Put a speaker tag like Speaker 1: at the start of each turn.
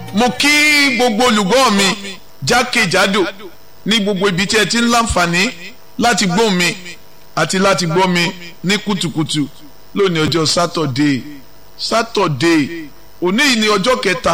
Speaker 1: mo kí gbogbo olùgbọ́ mi jákèjádò ní gbogbo ibi tí ẹ ti ń láǹfààní láti gbọ́ mi àti láti gbọ́ mi ní kùtùkùtù lónìí ọjọ́ sátọ̀dé òní yìí ní ọjọ́ kẹta